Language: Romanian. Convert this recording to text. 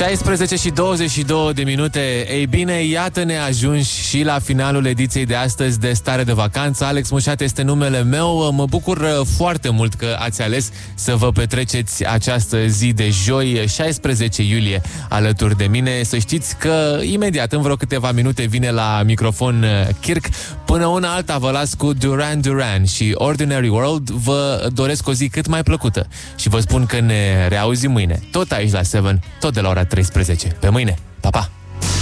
16 și 22 de minute. Ei bine, iată-ne ajunși și la finalul ediției de astăzi de Stare de Vacanță. Alex Mușat este numele meu. Mă bucur foarte mult că ați ales să vă petreceți această zi de joi, 16 iulie, alături de mine. Să știți că imediat, în vreo câteva minute, vine la microfon Kirk. Până una alta vă las cu Duran Duran și Ordinary World. Vă doresc o zi cât mai plăcută și vă spun că ne reauzim mâine, tot aici la 7, tot de la ora 13. Pe mâine! Pa, pa!